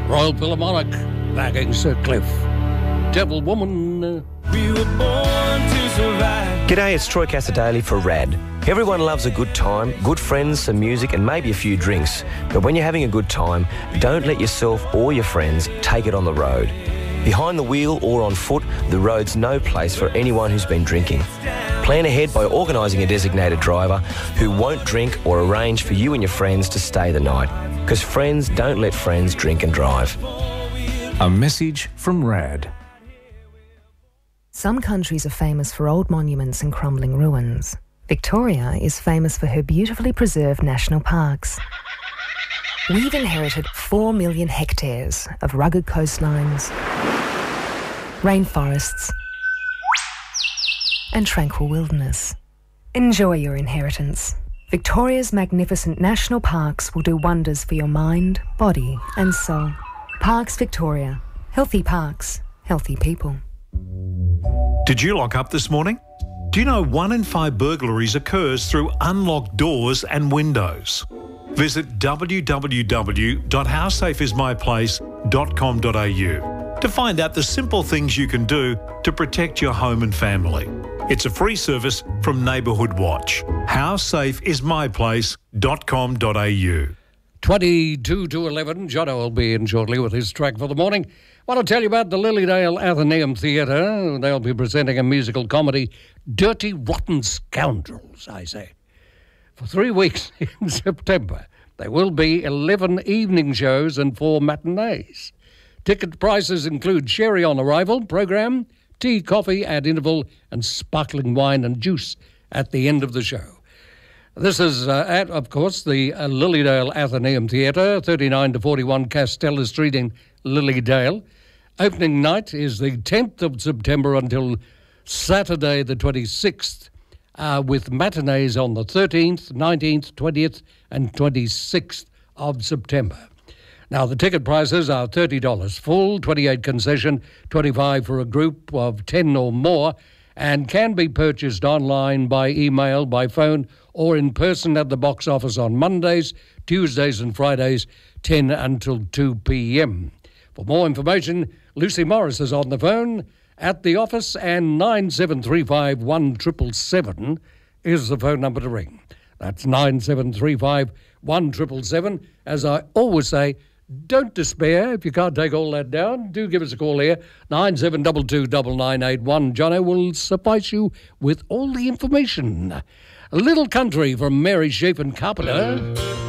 Royal Philharmonic, backing Sir Cliff. Devil Woman. We were born to survive. G'day, it's Troy Casadali for RAD. Everyone loves a good time, good friends, some music and maybe a few drinks. But when you're having a good time, don't let yourself or your friends take it on the road. Behind the wheel or on foot, the road's no place for anyone who's been drinking. Plan ahead by organising a designated driver who won't drink or arrange for you and your friends to stay the night. Because friends don't let friends drink and drive. A message from RAD. Some countries are famous for old monuments and crumbling ruins. Victoria is famous for her beautifully preserved national parks. We've inherited 4 million hectares of rugged coastlines, rainforests, and tranquil wilderness. Enjoy your inheritance. Victoria's magnificent national parks will do wonders for your mind, body, and soul. Parks Victoria. Healthy parks, healthy people. Did you lock up this morning? Do you know 1 in 5 burglaries occurs through unlocked doors and windows? Visit www.howsafeismyplace.com.au to find out the simple things you can do to protect your home and family. It's a free service from Neighbourhood Watch. Howsafeismyplace.com.au. 22 to 11. Jono will be in shortly with his track for the morning. Want to tell you about the Lilydale Athenaeum Theatre. They'll be presenting a musical comedy, Dirty Rotten Scoundrels, I say. For 3 weeks in September, there will be 11 evening shows and 4 matinees. Ticket prices include sherry on arrival program, tea, coffee at interval, and sparkling wine and juice at the end of the show. This is at, of course, the Lilydale Athenaeum Theatre, 39 to 41 Castella Street in Lilydale. Opening night is the 10th of September until Saturday the 26th, with matinees on the 13th, 19th, 20th and 26th of September. Now, the ticket prices are $30 full, 28 concession, 25 for a group of 10 or more, and can be purchased online, by email, by phone, or in person at the box office on Mondays, Tuesdays and Fridays, 10 until 2 p.m. For more information, Lucy Morris is on the phone at the office, and 9735 1777 is the phone number to ring. That's 9735 1777. As I always say, don't despair. If you can't take all that down, do give us a call here, 97229981. Jono will suffice you with all the information. A little country from Mary Chapin Carpenter.